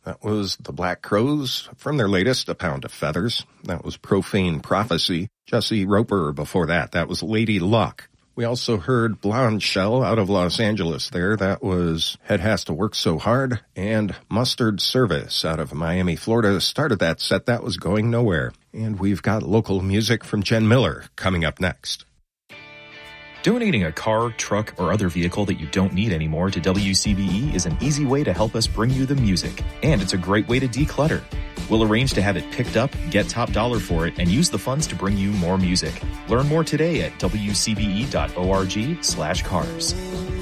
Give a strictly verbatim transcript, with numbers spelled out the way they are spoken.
That was the Black Crowes from their latest, A Pound of Feathers. That was Profane Prophecy. Jesse Roper before that. That was Lady Luck. We also heard Blonde Shell out of Los Angeles there. That was Head Has to Work So Hard. And Mustard Service out of Miami, Florida started that set. That was Going Nowhere. And we've got local music from Jen Miller coming up next. Donating a car, truck, or other vehicle that you don't need anymore to W C B E is an easy way to help us bring you the music. And it's a great way to declutter. We'll arrange to have it picked up, get top dollar for it, and use the funds to bring you more music. Learn more today at W C B E dot org slash cars.